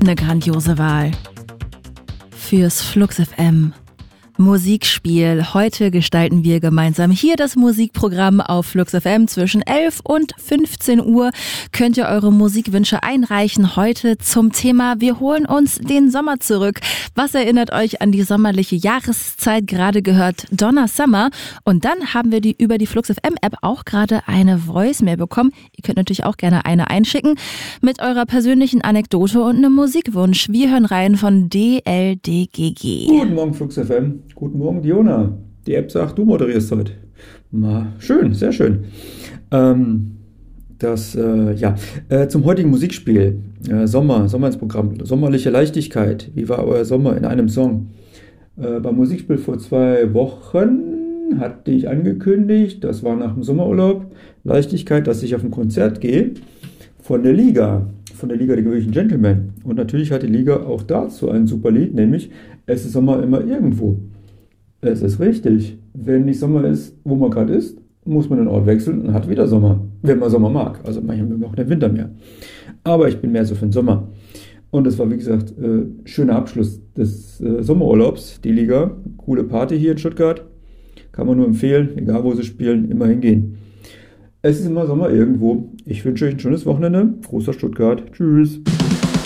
Eine grandiose Wahl. Fürs Flux FM. Musikspiel. Heute gestalten wir gemeinsam hier das Musikprogramm auf Flux FM. Zwischen 11 und 15 Uhr könnt ihr eure Musikwünsche einreichen. Heute zum Thema Wir holen uns den Sommer zurück. Was erinnert euch an die sommerliche Jahreszeit? Gerade gehört Donna Summer. Und dann haben wir über die Flux FM App auch gerade eine Voicemail bekommen. Ihr könnt natürlich auch gerne eine einschicken mit eurer persönlichen Anekdote und einem Musikwunsch. Wir hören rein von DLDGG. Guten Morgen Flux FM. Guten Morgen, Diona. Die App sagt, du moderierst heute. Schön, sehr schön. Zum heutigen Musikspiel. Sommer ins Programm. Sommerliche Leichtigkeit. Wie war euer Sommer in einem Song? Beim Musikspiel vor 2 Wochen hatte ich angekündigt, das war nach dem Sommerurlaub, Leichtigkeit, dass ich auf ein Konzert gehe von der Liga der gewöhnlichen Gentlemen. Und natürlich hat die Liga auch dazu ein super Lied, nämlich Es ist Sommer immer irgendwo. Es ist richtig. Wenn nicht Sommer ist, wo man gerade ist, muss man den Ort wechseln und hat wieder Sommer. Wenn man Sommer mag. Also manche mögen auch den Winter mehr. Aber ich bin mehr so für den Sommer. Und es war, wie gesagt, schöner Abschluss des Sommerurlaubs. Die Liga, coole Party hier in Stuttgart. Kann man nur empfehlen, egal wo sie spielen, immer hingehen. Es ist immer Sommer irgendwo. Ich wünsche euch ein schönes Wochenende. Großer Stuttgart. Tschüss.